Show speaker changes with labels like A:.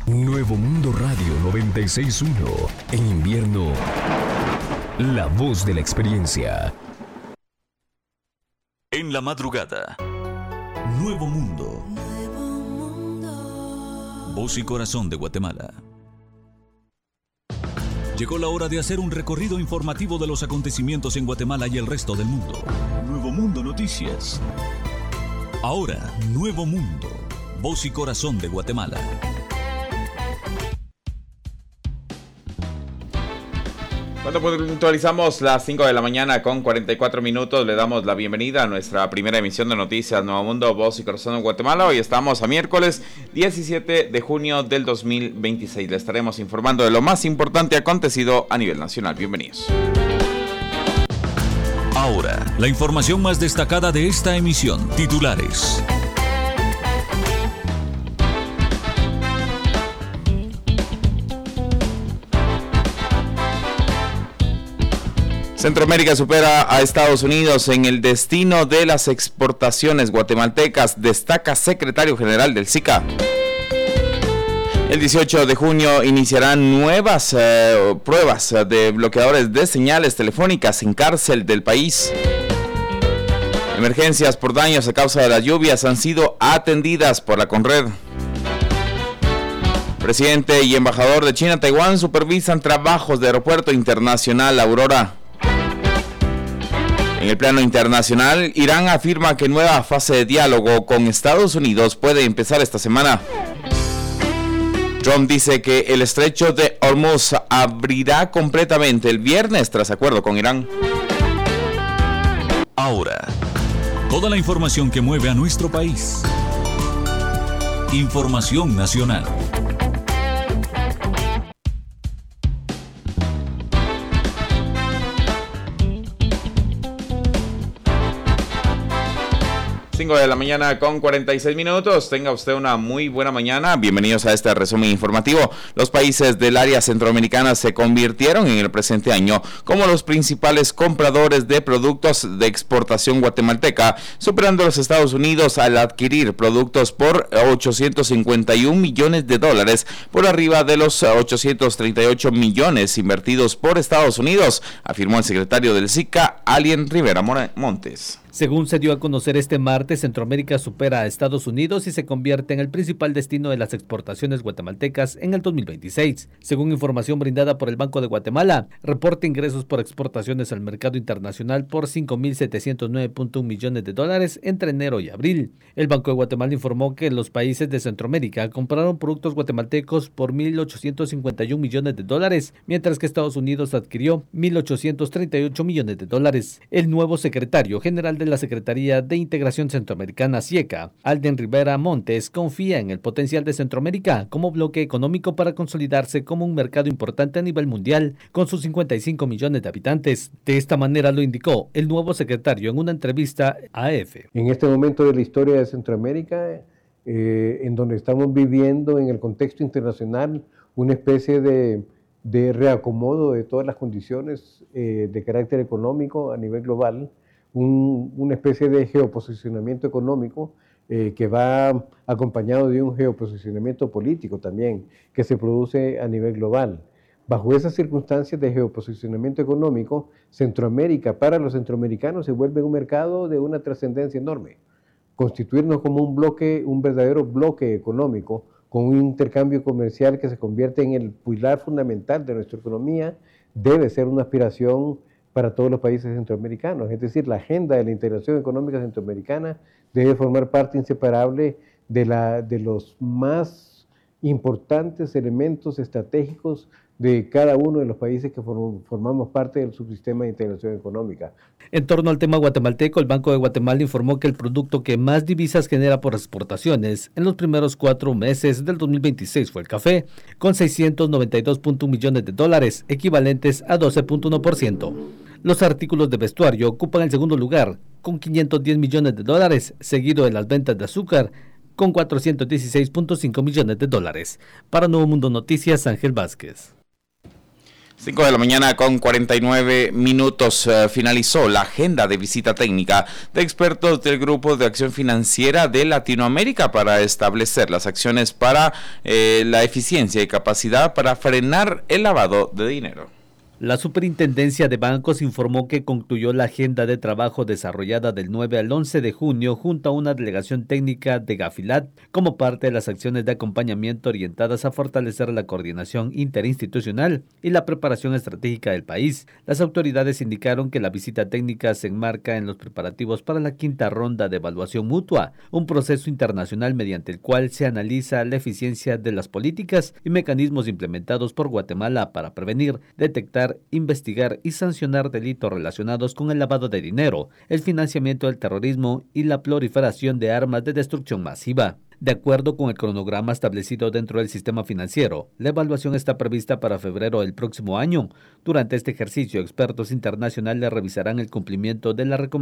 A: Nuevo Mundo Radio 96.1. En invierno, la voz de la experiencia.
B: En la madrugada, Nuevo Mundo. Voz y corazón de Guatemala. Llegó la hora de hacer un recorrido informativo de los acontecimientos en Guatemala y el resto del mundo. Nuevo Mundo Noticias. Ahora, Nuevo Mundo. Voz y corazón de Guatemala.
C: Cuando puntualizamos las 5 de la mañana con 44 minutos, le damos la bienvenida a nuestra primera emisión de Noticias Nuevo Mundo, Voz y Corazón de Guatemala. Hoy estamos a miércoles 17 de junio del 2026. Le estaremos informando de lo más importante acontecido a nivel nacional. Bienvenidos.
B: Ahora, la información más destacada de esta emisión. Titulares.
C: Centroamérica supera a Estados Unidos en el destino de las exportaciones guatemaltecas, destaca secretario general del SICA. El 18 de junio iniciarán nuevas pruebas de bloqueadores de señales telefónicas en cárcel del país. Emergencias por daños a causa de las lluvias han sido atendidas por la Conred. Presidente y embajador de China-Taiwán supervisan trabajos de Aeropuerto Internacional Aurora. En el plano internacional, Irán afirma que nueva fase de diálogo con Estados Unidos puede empezar esta semana. Trump dice que el estrecho de Hormuz abrirá completamente el viernes tras acuerdo con Irán.
B: Ahora, toda la información que mueve a nuestro país. Información nacional.
C: De la mañana con 46 minutos. Tenga usted una muy buena mañana. Bienvenidos a este resumen informativo. Los países del área centroamericana se convirtieron en el presente año como los principales compradores de productos de exportación guatemalteca, superando a los Estados Unidos al adquirir productos por 851 millones de dólares, por arriba de los 838 millones invertidos por Estados Unidos, afirmó el secretario del SICA, Alien Rivera Montes.
D: Según se dio a conocer este martes, Centroamérica supera a Estados Unidos y se convierte en el principal destino de las exportaciones guatemaltecas en el 2026. Según información brindada por el Banco de Guatemala, reporta ingresos por exportaciones al mercado internacional por 5.709.1 millones de dólares entre enero y abril. El Banco de Guatemala informó que los países de Centroamérica compraron productos guatemaltecos por 1.851 millones de dólares, mientras que Estados Unidos adquirió 1.838 millones de dólares. El nuevo secretario general de la Secretaría de Integración Centroamericana, SIECA, Alden Rivera Montes, confía en el potencial de Centroamérica como bloque económico para consolidarse como un mercado importante a nivel mundial, con sus 55 millones de habitantes. De esta manera lo indicó el nuevo secretario en una entrevista a AF.
E: En este momento de la historia de Centroamérica, en donde estamos viviendo en el contexto internacional una especie de reacomodo de todas las condiciones de carácter económico a nivel global, una especie de geoposicionamiento económico que va acompañado de un geoposicionamiento político también, que se produce a nivel global. Bajo esas circunstancias de geoposicionamiento económico, Centroamérica para los centroamericanos se vuelve un mercado de una trascendencia enorme. Constituirnos como un bloque, un verdadero bloque económico, con un intercambio comercial que se convierte en el pilar fundamental de nuestra economía, debe ser una aspiración para todos los países centroamericanos. Es decir, la agenda de la integración económica centroamericana debe formar parte inseparable de los más importantes elementos estratégicos de cada uno de los países que formamos parte del subsistema de integración económica.
D: En torno al tema guatemalteco, el Banco de Guatemala informó que el producto que más divisas genera por exportaciones en los primeros 4 meses del 2026 fue el café, con 692.1 millones de dólares, equivalentes a 12.1%. Los artículos de vestuario ocupan el segundo lugar, con 510 millones de dólares, seguido de las ventas de azúcar, con 416.5 millones de dólares. Para Nuevo Mundo Noticias, Ángel Vázquez.
C: 5 de la mañana con 49 minutos. Finalizó la agenda de visita técnica de expertos del Grupo de Acción Financiera de Latinoamérica para establecer las acciones para la eficiencia y capacidad para frenar el lavado de dinero.
D: La Superintendencia de Bancos informó que concluyó la agenda de trabajo desarrollada del 9 al 11 de junio junto a una delegación técnica de Gafilat como parte de las acciones de acompañamiento orientadas a fortalecer la coordinación interinstitucional y la preparación estratégica del país. Las autoridades indicaron que la visita técnica se enmarca en los preparativos para la quinta ronda de evaluación mutua, un proceso internacional mediante el cual se analiza la eficiencia de las políticas y mecanismos implementados por Guatemala para prevenir, detectar, investigar y sancionar delitos relacionados con el lavado de dinero, el financiamiento del terrorismo y la proliferación de armas de destrucción masiva. De acuerdo con el cronograma establecido dentro del sistema financiero, la evaluación está prevista para febrero del próximo año. Durante este ejercicio, expertos internacionales revisarán el cumplimiento de la recomendación